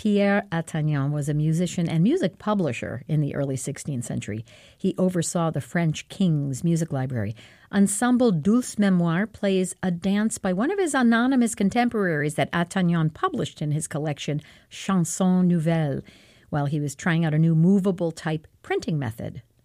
Pierre Attagnan was a musician and music publisher in the early 16th century. He oversaw the French king's music library. Ensemble Douce Mémoire plays a dance by one of his anonymous contemporaries that Attagnan published in his collection Chansons Nouvelles while he was trying out a new movable type printing method